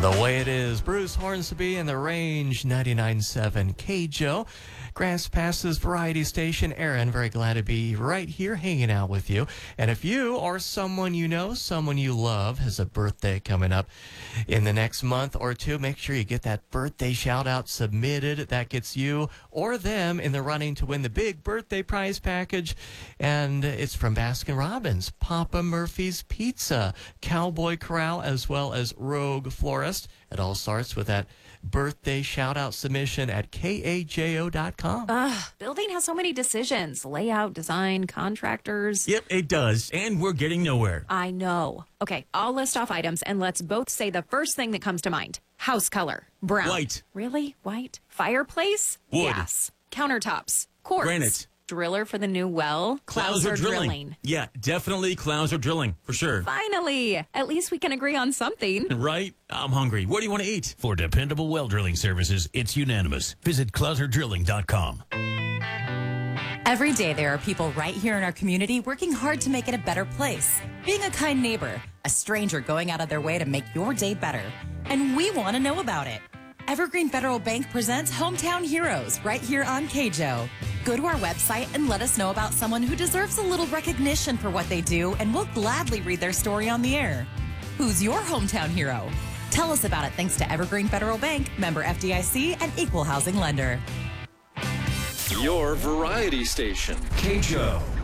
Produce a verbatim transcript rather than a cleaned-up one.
The Way It Is, Bruce Hornsby and the Range, ninety-nine point seven K J O. Grants Pass's Variety Station. Aaron, very glad to be right here hanging out with you. And if you or someone you know, someone you love, has a birthday coming up in the next month or two, make sure you get that birthday shout-out submitted. That gets you or them in the running to win the big birthday prize package. And it's from Baskin-Robbins, Papa Murphy's Pizza, Cowboy Corral, as well as Rogue Florist. It all starts with that birthday shout-out submission at K A J O dot com. Ugh, building has so many decisions. Layout, design, contractors. Yep, it does. And we're getting nowhere. I know. Okay, I'll list off items and let's both say the first thing that comes to mind. House color. Brown. White. Really? White? Fireplace? Wood. Gas. Countertops. Quartz. Granite. Driller for the new well. Clouser drilling. drilling. Yeah, definitely Clouser drilling, for sure. Finally! At least we can agree on something. Right? I'm hungry. What do you want to eat? For dependable well drilling services, it's unanimous. Visit clouser drilling dot com. Every day there are people right here in our community working hard to make it a better place. Being a kind neighbor, a stranger going out of their way to make your day better. And we want to know about it. Evergreen Federal Bank presents Hometown Heroes right here on K J O. Go to our website and let us know about someone who deserves a little recognition for what they do, and we'll gladly read their story on the air. Who's your hometown hero? Tell us about it thanks to Evergreen Federal Bank, member F D I C, and equal housing lender. Your variety station. K J O.